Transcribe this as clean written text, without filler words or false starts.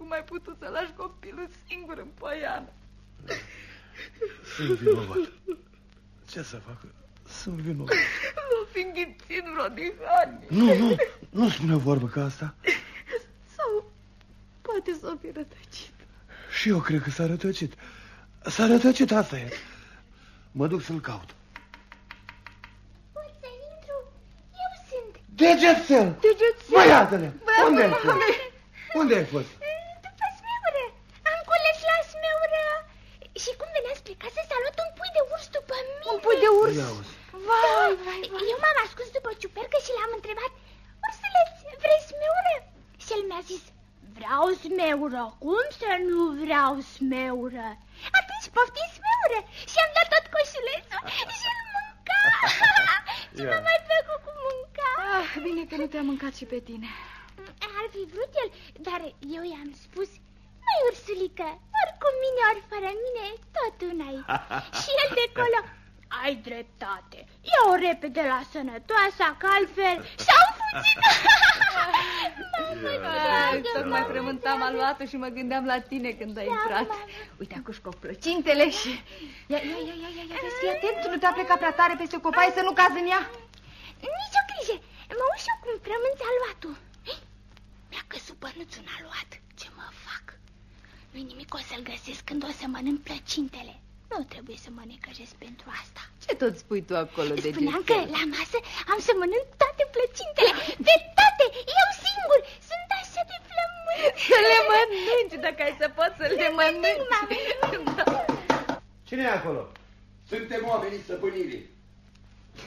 mai putut să lași copilul singur în poiană. Sunt vinovat. Ce să fac? Sunt vinovat. Nu fi înghițit vreo dihanie. Nu spune o vorbă ca asta. Sau poate s-o fi rătăcit. Și eu cred că s-a rătăcit. S-a rătăcit, asta e. Mă duc să-l caut. Pot să intru? Eu sunt. Degețel! Băiatele! Unde ai fost? Unde ai fost? După smeură. Am cules la smeură. Și cum venea spre casă, s-a luat un pui de urs după mine. Un pui de urs? Vai. Eu m-am ascuns după ciupercă și l-am întrebat: ursuleț, vrei smeură? Și el mi-a zis: vreau smeură. Cum să nu vreau smeură? Atunci poftim smeură. Și am dat tot coșulețul și îl mânca. Și m-a mai plăcut cu mânca. Bine că nu te-a mâncat și pe tine. Ar fi vrut el, dar eu i-am spus: măi, ursulică, ori cu mine, ori fără mine, tot una-i. Și el de acolo: ai dreptate, ia-o repede la sănătoasa, că altfel s-au fugit. Tocmai frământam aluatul și mă gândeam la tine când ai intrat. Uite, acum scop plăcintele și... Ia, vezi, fii atent, nu te-a plecat prea tare peste copaie să nu cazi în ea. Nici o grijă, mă uit și eu cum frămânți aluatul. Mi-a căzut bănuțul în aluat. Ce mă fac? Nu-i nimic, o să-l găsesc când o să mănânc plăcintele. Nu trebuie să mă necăjesc pentru asta. Ce tot spui tu acolo, de spuneam că la masă am să mănânc toate plăcintele. Pe toate, eu singur. Sunt așa de flământ. Să le mănânci, dacă ai să poți să le mănânci. Cine e acolo? Suntem oamenii stăpânirii.